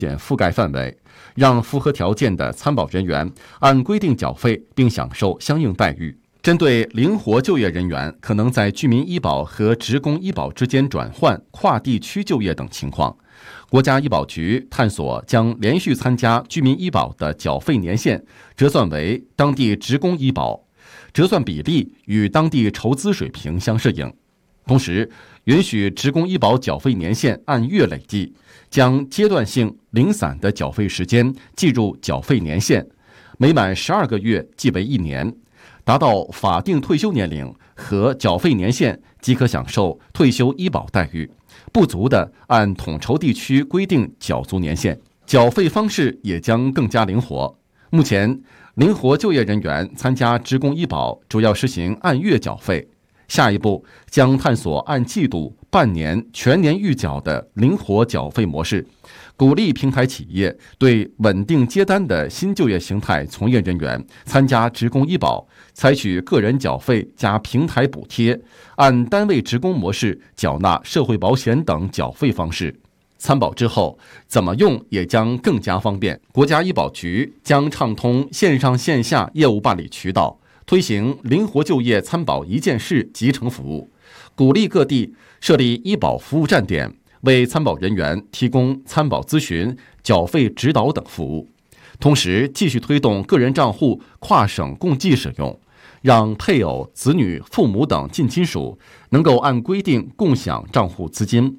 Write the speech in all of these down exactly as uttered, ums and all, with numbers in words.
险覆盖范围，让符合条件的参保人员按规定缴费并享受相应待遇。针对灵活就业人员可能在居民医保和职工医保之间转换、跨地区就业等情况，国家医保局探索将连续参加居民医保的缴费年限折算为当地职工医保，折算比例与当地筹资水平相适应。同时，允许职工医保缴费年限按月累计，将阶段性零散的缴费时间计入缴费年限，每满十二个月计为一年，达到法定退休年龄和缴费年限即可享受退休医保待遇，不足的按统筹地区规定缴足年限。缴费方式也将更加灵活。目前，灵活就业人员参加职工医保主要实行按月缴费，下一步将探索按季度、半年、全年预缴的灵活缴费模式，鼓励平台企业对稳定接单的新就业形态从业人员参加职工医保，采取个人缴费加平台补贴，按单位职工模式缴纳社会保险等缴费方式。参保之后，怎么用也将更加方便。国家医保局将畅通线上线下业务办理渠道，推行灵活就业参保一站式集成服务，鼓励各地设立医保服务站点，为参保人员提供参保咨询、缴费指导等服务。同时，继续推动个人账户跨省共计使用，让配偶、子女、父母等近亲属能够按规定共享账户资金。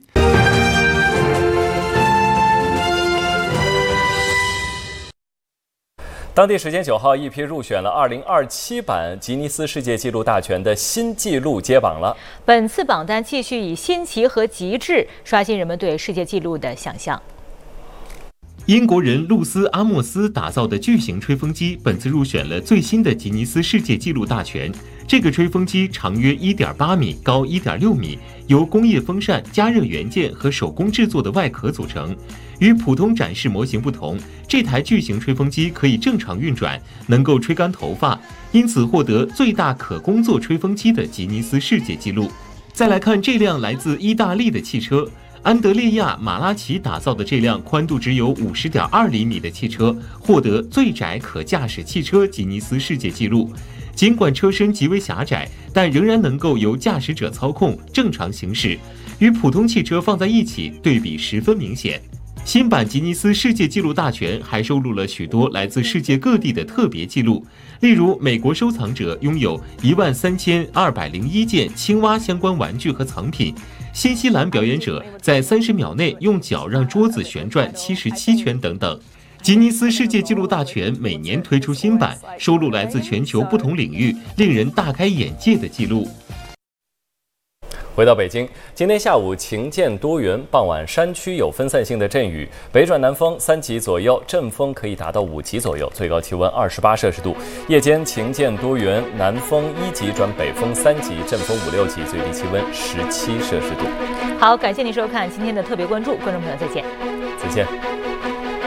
当地时间九号，一批入选了二零二七版吉尼斯世界纪录大全的新纪录揭榜了。 本次榜单继续以新奇和极致刷新人们对世界纪录的想象。 英国人露丝·阿莫斯打造的巨型吹风机本次入选了最新的吉尼斯世界纪录大全。这个吹风机长约 一点八米，高 一点六米，由工业风扇、加热元件和手工制作的外壳组成。与普通展示模型不同，这台巨型吹风机可以正常运转，能够吹干头发，因此获得最大可工作吹风机的吉尼斯世界纪录。再来看这辆来自意大利的汽车，安德烈亚·马拉奇打造的这辆宽度只有 五十点二厘米的汽车，获得最窄可驾驶汽车吉尼斯世界纪录。尽管车身极为狭窄，但仍然能够由驾驶者操控正常行驶，与普通汽车放在一起，对比十分明显。新版吉尼斯世界纪录大全还收录了许多来自世界各地的特别纪录，例如美国收藏者拥有一万三千二百零一件青蛙相关玩具和藏品，新西兰表演者在三十秒内用脚让桌子旋转七十七圈等等。吉尼斯世界纪录大全每年推出新版，收录来自全球不同领域令人大开眼界的纪录。 回到北京，今天下午晴间多云，傍晚山区有分散性的阵雨，北转南风三级左右，阵风可以达到五级左右，最高气温二十八摄氏度。夜间晴间多云，南风一级转北风三级，阵风五六级，最低气温十七摄氏度。 好，感谢您收看今天的特别关注，观众朋友再见。 再见。